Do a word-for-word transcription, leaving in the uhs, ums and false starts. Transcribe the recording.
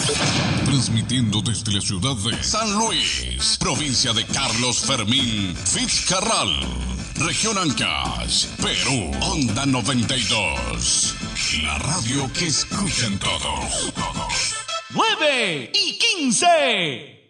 Transmitiendo desde la ciudad de San Luis, provincia de Carlos Fermín Fitzcarral, región Ancash, Perú, Onda noventa y dos. La radio que escuchan todos. nueve y quince.